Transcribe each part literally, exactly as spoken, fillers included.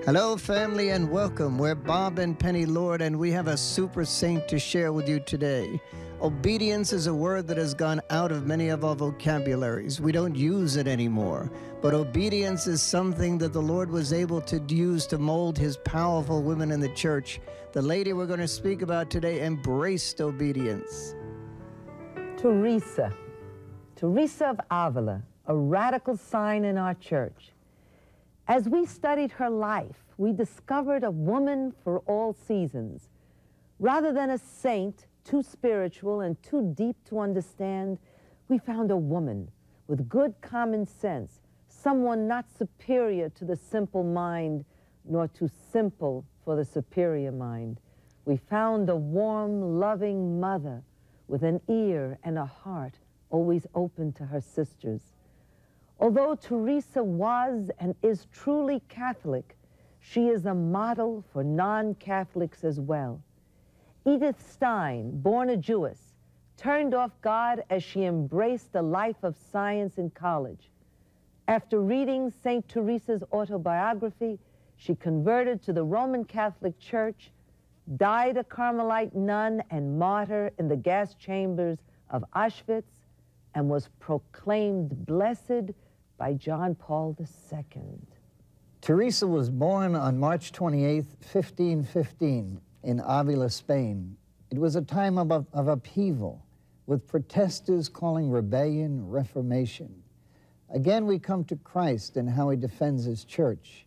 Hello, family, and welcome. We're Bob and Penny Lord, and we have a super saint to share with you today. Obedience is a word that has gone out of many of our vocabularies. We don't use it anymore. But obedience is something that the Lord was able to use to mold his powerful women in the church. The lady we're going to speak about today embraced obedience. Teresa. Teresa of Avila, a radical sign in our church. As we studied her life, we discovered a woman for all seasons. Rather than a saint, too spiritual and too deep to understand, we found a woman with good common sense, someone not superior to the simple mind, nor too simple for the superior mind. We found a warm, loving mother with an ear and a heart always open to her sisters. Although Teresa was and is truly Catholic, she is a model for non-Catholics as well. Edith Stein, born a Jewess, turned off God as she embraced a life of science in college. After reading Saint Teresa's autobiography, she converted to the Roman Catholic Church, died a Carmelite nun and martyr in the gas chambers of Auschwitz, and was proclaimed blessed by John Paul the Second. Teresa was born on March twenty-eighth, fifteen fifteen, in Avila, Spain. It was a time of, of upheaval, with protesters calling rebellion reformation. Again, we come to Christ and how he defends his church.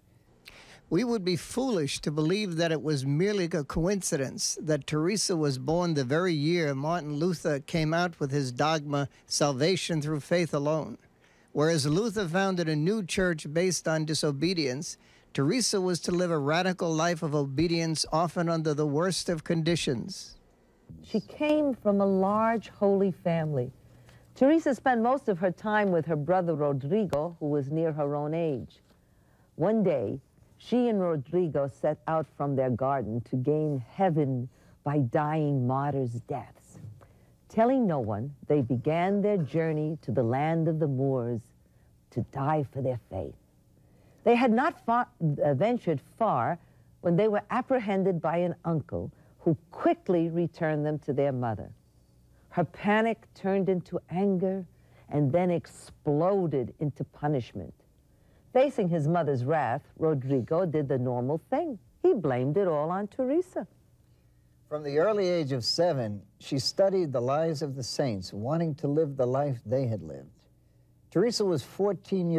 We would be foolish to believe that it was merely a coincidence that Teresa was born the very year Martin Luther came out with his dogma, salvation through faith alone. Whereas Luther founded a new church based on disobedience, Teresa was to live a radical life of obedience, often under the worst of conditions. She came from a large holy family. Teresa spent most of her time with her brother Rodrigo, who was near her own age. One day, she and Rodrigo set out from their garden to gain heaven by dying martyrs' deaths. Telling no one, they began their journey to the land of the Moors to die for their faith. They had not far, uh, ventured far when they were apprehended by an uncle who quickly returned them to their mother. Her panic turned into anger and then exploded into punishment. Facing his mother's wrath, Rodrigo did the normal thing. He blamed it all on Teresa. From the early age of seven, she studied the lives of the saints, wanting to live the life they had lived. Teresa was fourteen years